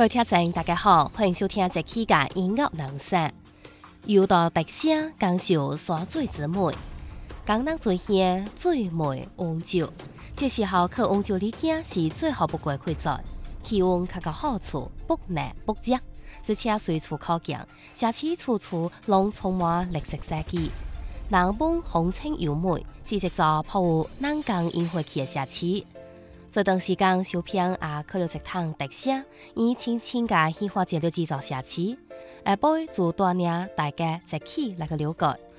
各位聽眾，大家好，歡迎收聽這期嘅音樂人生。又到特寫講述山水之美，江南最香最美黃酒。這時候去黃酒裡行是最好不過開在氣溫較個好處，不冷不熱，而且隨處可見，社區處處攏充滿綠色設計。人文風情優美，是一座頗有南港煙火氣嘅社區。這段時間小編也去了一趟特寫，以輕輕嘅鮮花節了製造社區，下晡就帶領大家一起來個了解。